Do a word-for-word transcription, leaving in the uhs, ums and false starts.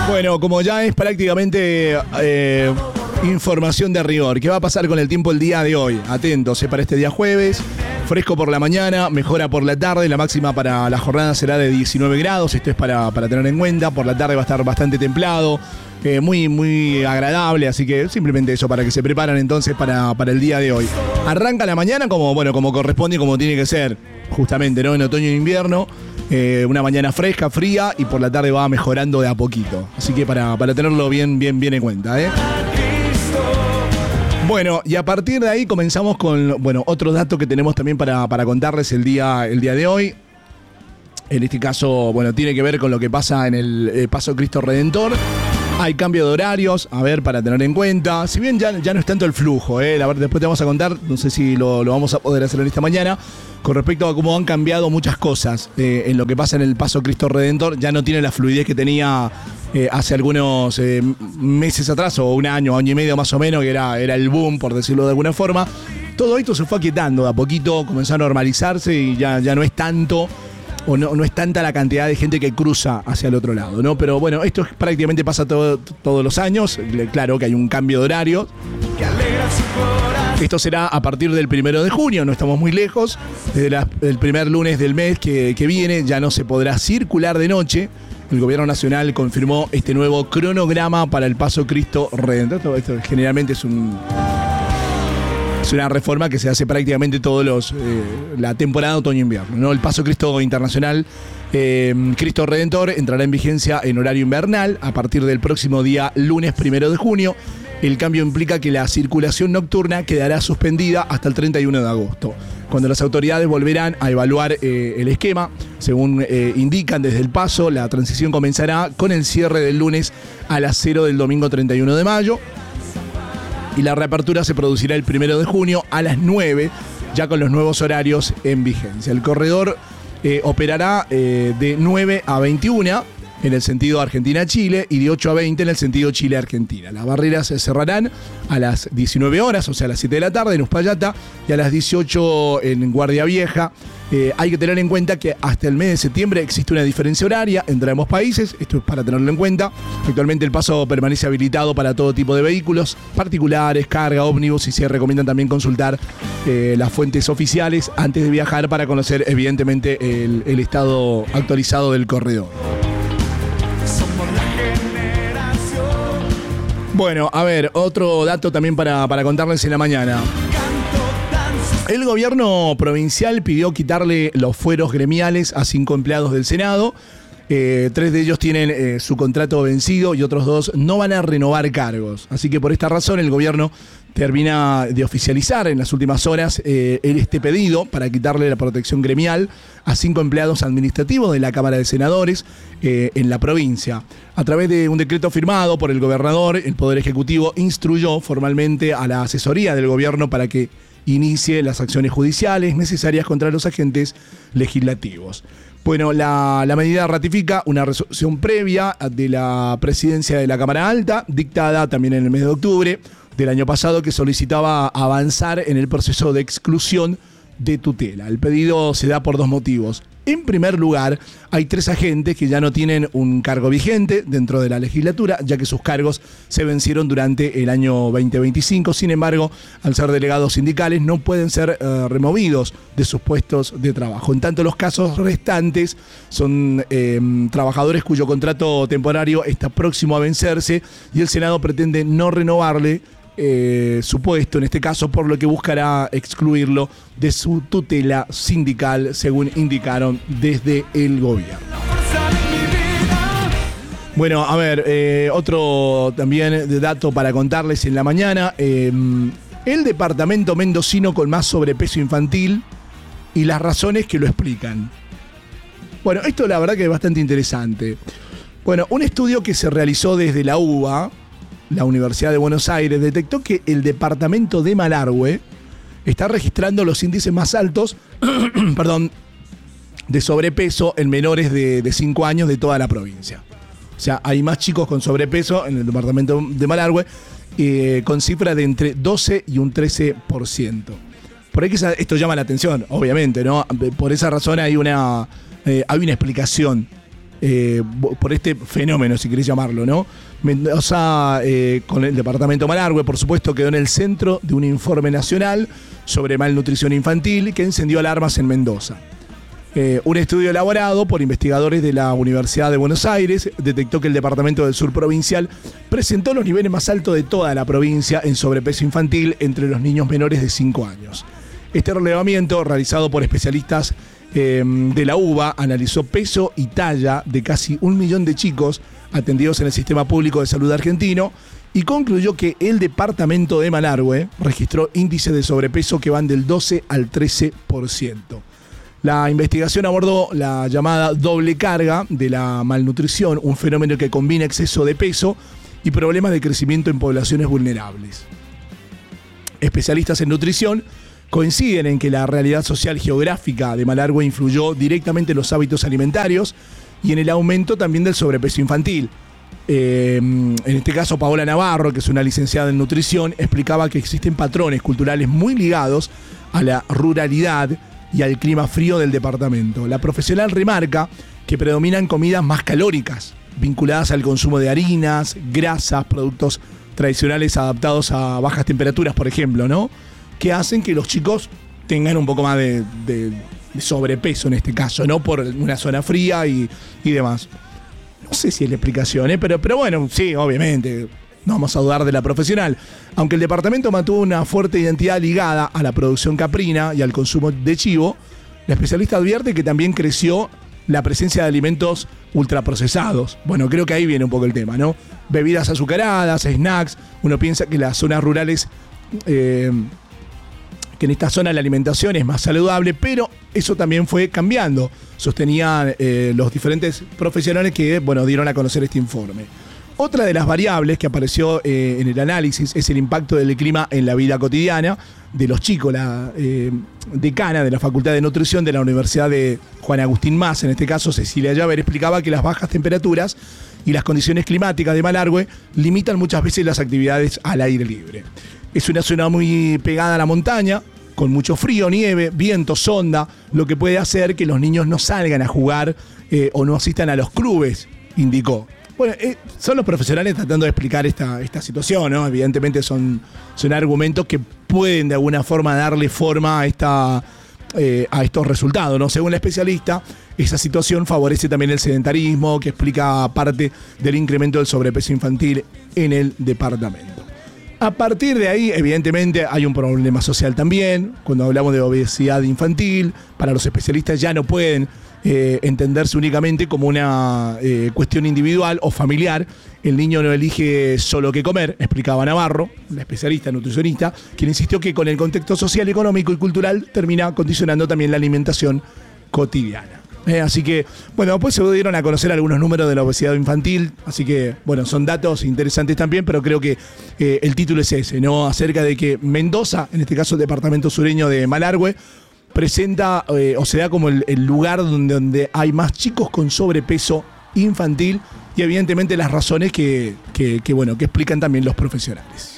Bueno, como ya es prácticamente eh, información de rigor, ¿qué va a pasar con el tiempo el día de hoy? Atentos, eh, para este día jueves, fresco por la mañana, mejora por la tarde, la máxima para la jornada será de diecinueve grados, esto es para, para tener en cuenta, por la tarde va a estar bastante templado, eh, muy, muy agradable, así que simplemente eso, para que se preparan entonces para, para el día de hoy. Arranca la mañana como, bueno, como corresponde y como tiene que ser, justamente, ¿no? En otoño e invierno. Eh, una mañana fresca, fría, y por la tarde va mejorando de a poquito. Así que para, para tenerlo bien, bien, bien en cuenta, ¿eh? Bueno, y a partir de ahí comenzamos con, bueno, otro dato que tenemos también para, para contarles el día, el día de hoy. En este caso, bueno, tiene que ver con lo que pasa en el eh, Paso Cristo Redentor. Hay cambio de horarios, a ver, para tener en cuenta. Si bien ya, ya no es tanto el flujo, ¿eh? La verdad, después te vamos a contar, no sé si lo, lo vamos a poder hacer en esta mañana, con respecto a cómo han cambiado muchas cosas eh, en lo que pasa en el Paso Cristo Redentor. Ya no tiene la fluidez que tenía eh, hace algunos eh, meses atrás, o un año, año y medio más o menos, que era, era el boom, por decirlo de alguna forma. Todo esto se fue aquietando de a poquito, comenzó a normalizarse y ya, ya no es tanto, o no, no es tanta la cantidad de gente que cruza hacia el otro lado, ¿no? Pero bueno, esto prácticamente pasa todo, todos los años. Claro que hay un cambio de horario. Esto será a partir del primero de junio, no estamos muy lejos. Desde la, el primer lunes del mes que, que viene ya no se podrá circular de noche. El gobierno nacional confirmó este nuevo cronograma para el Paso Cristo Redentor. Esto, esto generalmente es un... Es una reforma que se hace prácticamente todos los eh, la temporada otoño-invierno, ¿no? El Paso Cristo Internacional eh, Cristo Redentor entrará en vigencia en horario invernal a partir del próximo día lunes primero de junio. El cambio implica que la circulación nocturna quedará suspendida hasta el treinta y uno de agosto, cuando las autoridades volverán a evaluar eh, el esquema. Según eh, indican desde el Paso, la transición comenzará con el cierre del lunes a las cero del domingo treinta y uno de mayo. Y la reapertura se producirá el primero de junio a las nueve, ya con los nuevos horarios en vigencia. El corredor eh, operará eh, de nueve a veintiuna en el sentido Argentina-Chile y de ocho a veinte en el sentido Chile-Argentina. Las barreras se cerrarán a las diecinueve horas, o sea a las siete de la tarde en Uspallata, y a las dieciocho en Guardia Vieja. Eh, hay que tener en cuenta que hasta el mes de septiembre existe una diferencia horaria entre ambos países. Esto es para tenerlo en cuenta. Actualmente el paso permanece habilitado para todo tipo de vehículos, particulares, carga, ómnibus, y se recomiendan también consultar eh, las fuentes oficiales antes de viajar para conocer evidentemente el, el estado actualizado del corredor. Bueno, a ver, otro dato también para, para contarles en la mañana. El gobierno provincial pidió quitarle los fueros gremiales a cinco empleados del Senado. Eh, tres de ellos tienen eh, su contrato vencido y otros dos no van a renovar cargos. Así que por esta razón el gobierno termina de oficializar en las últimas horas eh, este pedido para quitarle la protección gremial a cinco empleados administrativos de la Cámara de Senadores eh, en la provincia. A través de un decreto firmado por el gobernador, el Poder Ejecutivo instruyó formalmente a la asesoría del gobierno para que inicie las acciones judiciales necesarias contra los agentes legislativos. Bueno, la, la medida ratifica una resolución previa de la presidencia de la Cámara Alta, dictada también en el mes de octubre del año pasado, que solicitaba avanzar en el proceso de exclusión de tutela. El pedido se da por dos motivos. En primer lugar, hay tres agentes que ya no tienen un cargo vigente dentro de la legislatura, ya que sus cargos se vencieron durante el año veinte veinticinco. Sin embargo, al ser delegados sindicales, no pueden ser eh, removidos de sus puestos de trabajo. En tanto, los casos restantes son eh, trabajadores cuyo contrato temporario está próximo a vencerse y el Senado pretende no renovarle Eh, su puesto, en este caso, por lo que buscará excluirlo de su tutela sindical, según indicaron desde el gobierno. Bueno, a ver, eh, otro también de dato para contarles en la mañana. Eh, el departamento mendocino con más sobrepeso infantil y las razones que lo explican. Bueno, esto la verdad que es bastante interesante. Bueno, un estudio que se realizó desde la U B A, la Universidad de Buenos Aires, detectó que el departamento de Malargüe está registrando los índices más altos perdón, de sobrepeso en menores de cinco años de toda la provincia. O sea, hay más chicos con sobrepeso en el departamento de Malargüe, eh, con cifras de entre doce y un trece por ciento. Por ahí que esto llama la atención, obviamente, ¿no? Por esa razón hay una, eh, hay una explicación eh, por este fenómeno, si querés llamarlo, ¿no? Mendoza, eh, con el departamento Malargüe, por supuesto, quedó en el centro de un informe nacional sobre malnutrición infantil que encendió alarmas en Mendoza. Eh, un estudio elaborado por investigadores de la Universidad de Buenos Aires detectó que el departamento del sur provincial presentó los niveles más altos de toda la provincia en sobrepeso infantil entre los niños menores de cinco años. Este relevamiento, realizado por especialistas eh, de la U B A, analizó peso y talla de casi un millón de chicos atendidos en el sistema público de salud argentino y concluyó que el departamento de Malargüe registró índices de sobrepeso que van del doce al trece por ciento. La investigación abordó la llamada doble carga de la malnutrición, un fenómeno que combina exceso de peso y problemas de crecimiento en poblaciones vulnerables. Especialistas en nutrición coinciden en que la realidad social geográfica de Malargüe influyó directamente en los hábitos alimentarios y en el aumento también del sobrepeso infantil. Eh, en este caso, Paola Navarro, que es una licenciada en nutrición, explicaba que existen patrones culturales muy ligados a la ruralidad y al clima frío del departamento. La profesional remarca que predominan comidas más calóricas, vinculadas al consumo de harinas, grasas, productos tradicionales adaptados a bajas temperaturas, por ejemplo, ¿no? Que hacen que los chicos tengan un poco más de, de, de sobrepeso en este caso, ¿no? Por una zona fría y, y demás. No sé si es la explicación, ¿eh? pero, pero bueno, sí, obviamente. No vamos a dudar de la profesional. Aunque el departamento mantuvo una fuerte identidad ligada a la producción caprina y al consumo de chivo, la especialista advierte que también creció la presencia de alimentos ultraprocesados. Bueno, creo que ahí viene un poco el tema, ¿no? Bebidas azucaradas, snacks. Uno piensa que las zonas rurales, eh, que en esta zona la alimentación es más saludable, pero eso también fue cambiando. Sostenían eh, los diferentes profesionales que, bueno, dieron a conocer este informe. Otra de las variables que apareció eh, en el análisis es el impacto del clima en la vida cotidiana de los chicos. La eh, decana de la Facultad de Nutrición de la Universidad de Juan Agustín Mas, en este caso Cecilia Llaver, explicaba que las bajas temperaturas y las condiciones climáticas de Malargüe limitan muchas veces las actividades al aire libre. Es una zona muy pegada a la montaña, con mucho frío, nieve, viento, sonda, lo que puede hacer que los niños no salgan a jugar eh, o no asistan a los clubes, indicó. Bueno, eh, son los profesionales tratando de explicar esta, esta situación, ¿no? Evidentemente son, son argumentos que pueden de alguna forma darle forma a, esta, eh, a estos resultados, ¿no? Según la especialista, esa situación favorece también el sedentarismo, que explica parte del incremento del sobrepeso infantil en el departamento. A partir de ahí, evidentemente, hay un problema social también. Cuando hablamos de obesidad infantil, para los especialistas ya no pueden Eh, entenderse únicamente como una eh, cuestión individual o familiar. El niño no elige solo qué comer, explicaba Navarro, la especialista nutricionista, quien insistió que con el contexto social, económico y cultural termina condicionando también la alimentación cotidiana. Eh, así que, bueno, después se dieron a conocer algunos números de la obesidad infantil, así que, bueno, son datos interesantes también, pero creo que eh, el título es ese, ¿no? Acerca de que Mendoza, en este caso el departamento sureño de Malargüe, presenta eh, o se da como el, el lugar donde, donde hay más chicos con sobrepeso infantil y evidentemente las razones que, que, que, bueno, que explican también los profesionales.